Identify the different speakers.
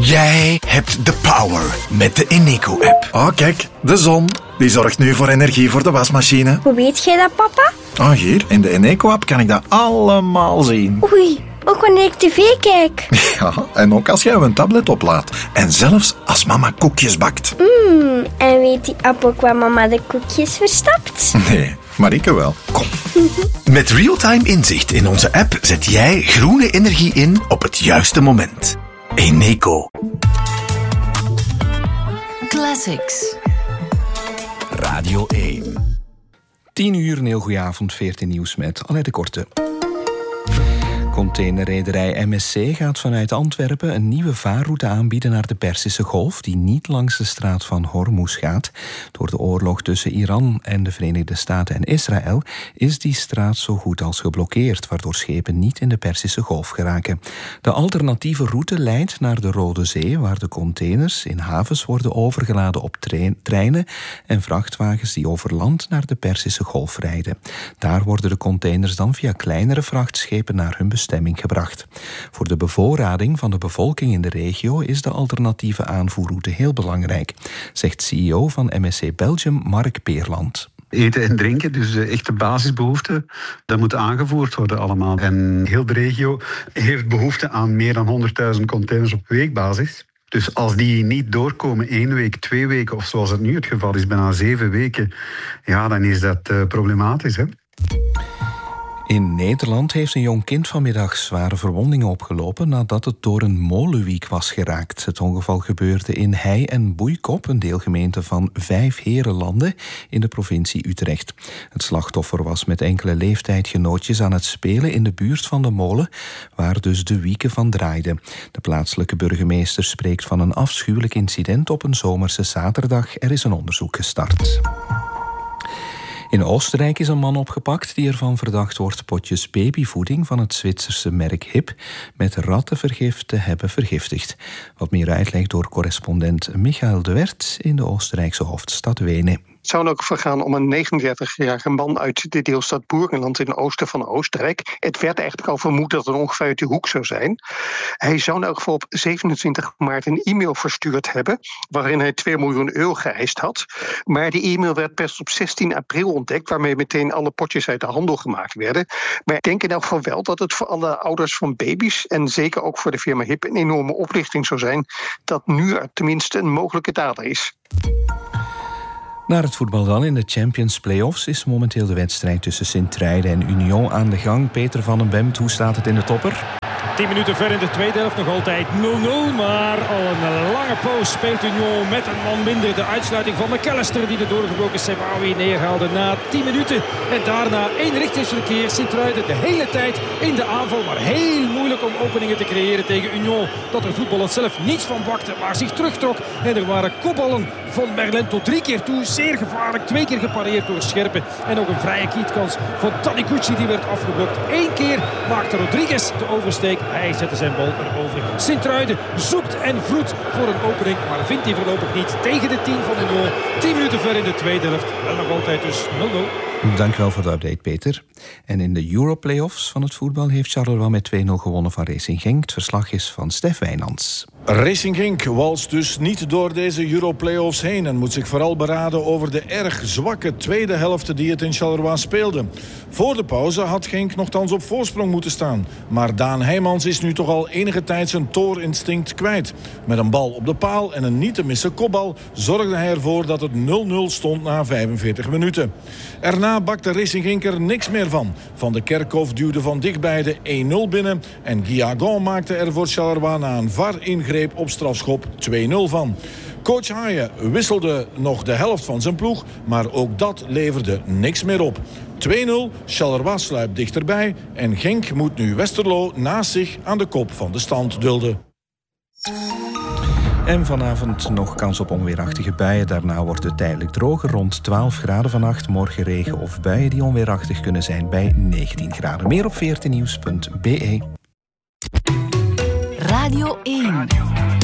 Speaker 1: Jij hebt de power met de Eneco-app.
Speaker 2: Oh, kijk, de zon. Die zorgt nu voor energie voor de wasmachine.
Speaker 3: Hoe weet jij dat, papa?
Speaker 2: Oh, hier, in de Eneco-app kan ik dat allemaal zien.
Speaker 3: Oei, ook wanneer ik tv kijk.
Speaker 2: Ja, en ook als jij een tablet oplaadt. En zelfs als mama koekjes bakt.
Speaker 3: En weet die app ook waar mama de koekjes verstapt?
Speaker 2: Nee, maar ik wel. Kom.
Speaker 1: Met real-time inzicht in onze app zet jij groene energie in op het juiste moment. Eneco.
Speaker 4: Classics.
Speaker 1: Radio 1.
Speaker 5: 10 uur, een heel goeie avond, 14 nieuws met Alain de Korte. Containerrederij MSC gaat vanuit Antwerpen een nieuwe vaarroute aanbieden naar de Perzische Golf, die niet langs de straat van Hormuz gaat. Door de oorlog tussen Iran en de Verenigde Staten en Israël is die straat zo goed als geblokkeerd, waardoor schepen niet in de Perzische Golf geraken. De alternatieve route leidt naar de Rode Zee, waar de containers in havens worden overgeladen op treinen en vrachtwagens die over land naar de Perzische Golf rijden. Daar worden de containers dan via kleinere vrachtschepen naar hun bestemming gebracht. Voor de bevoorrading van de bevolking in de regio is de alternatieve aanvoerroute heel belangrijk, zegt CEO van MSC Belgium Mark Peerland.
Speaker 6: Eten en drinken, dus echte basisbehoeften, dat moet aangevoerd worden allemaal. En heel de regio heeft behoefte aan meer dan 100.000 containers op weekbasis. Dus als die niet doorkomen 1 week, 2 weken, of zoals het nu het geval is, bijna 7 weken, ja, dan is dat problematisch, hè.
Speaker 5: In Nederland heeft een jong kind vanmiddag zware verwondingen opgelopen nadat het door een molenwiek was geraakt. Het ongeval gebeurde in Hei en Boeikop, een deelgemeente van 5 herenlanden in de provincie Utrecht. Het slachtoffer was met enkele leeftijdgenootjes aan het spelen in de buurt van de molen, waar dus de wieken van draaiden. De plaatselijke burgemeester spreekt van een afschuwelijk incident op een zomerse zaterdag. Er is een onderzoek gestart. In Oostenrijk is een man opgepakt die ervan verdacht wordt potjes babyvoeding van het Zwitserse merk Hip met rattenvergif te hebben vergiftigd. Wat meer uitleg door correspondent Michael de Wert in de Oostenrijkse hoofdstad Wenen.
Speaker 7: Het zou ook vergaan om een 39-jarige man uit de deelstaat Burgenland in het oosten van Oostenrijk. Het werd eigenlijk al vermoed dat het ongeveer uit die hoek zou zijn. Hij zou in elk geval op 27 maart een e-mail verstuurd hebben waarin hij 2 miljoen euro geëist had. Maar die e-mail werd pas op 16 april ontdekt, waarmee meteen alle potjes uit de handel gemaakt werden. Maar ik denk in elk geval wel dat het voor alle ouders van baby's en zeker ook voor de firma Hip een enorme oplichting zou zijn dat nu er tenminste een mogelijke dader is.
Speaker 5: Naar het voetbal dan. In de Champions Playoffs is momenteel de wedstrijd tussen Sint-Truiden en Union aan de gang. Peter van den Bemt, hoe staat het in de topper?
Speaker 8: 10 minuten ver in de tweede helft, nog altijd 0-0. Maar al een lange poos speelt Union met een man minder. De uitsluiting van McAllister die de doorgebroken Semawi neerhaalde na 10 minuten. En daarna 1 richtingsverkeer. Sint-Truiden de hele tijd in de aanval. Maar heel moeilijk om openingen te creëren tegen Union. Dat er voetballers zelf niets van bakte, maar zich terugtrok. En er waren kopballen van Merlin tot 3 keer toe. Zeer gevaarlijk. 2 keer gepareerd door Scherpen. En ook een vrije kietkans van Taniguchi die werd afgeblokt. 1 keer maakte Rodriguez de oversteek. Hij zette zijn bal erover. Sint-Truiden zoekt en vroet voor een opening, maar vindt hij voorlopig niet tegen de 10 van Union. 10 minuten ver in de tweede helft. Wel nog altijd dus 0-0.
Speaker 5: Dank wel voor de update, Peter. En in de Euro-playoffs van het voetbal heeft Charleroi met 2-0 gewonnen van Racing Genk. Het verslag is van Stef Wijnands.
Speaker 9: Racing Genk walst dus niet door deze Euro-playoffs heen en moet zich vooral beraden over de erg zwakke tweede helft die het in Charleroi speelde. Voor de pauze had Genk nogthans op voorsprong moeten staan. Maar Daan Heijmans is nu toch al enige tijd zijn toorinstinct kwijt. Met een bal op de paal en een niet te missen kopbal zorgde hij ervoor dat het 0-0 stond na 45 minuten. Erna bakte Racing Genk er niks meer van. Van de Kerkhoff duwde van dichtbij de 1-0 binnen en Guillagon maakte er voor Charleroi na een VAR-ingreep op strafschop 2-0 van. Coach Haaien wisselde nog de helft van zijn ploeg, maar ook dat leverde niks meer op. 2-0, Charleroi sluipt dichterbij en Genk moet nu Westerlo naast zich aan de kop van de stand dulden.
Speaker 5: En vanavond nog kans op onweerachtige buien. Daarna wordt het tijdelijk droger, rond 12 graden vannacht. Morgen regen of buien die onweerachtig kunnen zijn bij 19 graden. Meer op 14nieuws.be.
Speaker 4: Radio 1.